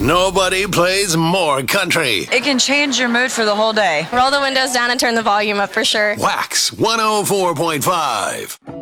Nobody plays more country. It can change your mood for the whole day. Roll the windows down and turn the volume up for sure. Wax 104.5.